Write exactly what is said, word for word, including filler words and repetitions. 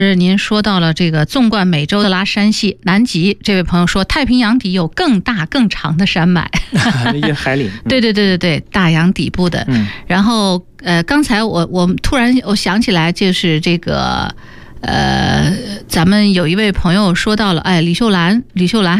是您说到了这个纵贯美洲的拉山系南极，这位朋友说太平洋底有更大更长的山脉， 一些海岭。 对对对对对，大洋底部的。 嗯， 然后呃，刚才我我突然我想起来，就是这个呃，咱们有一位朋友说到了，哎，李秀兰，李秀兰。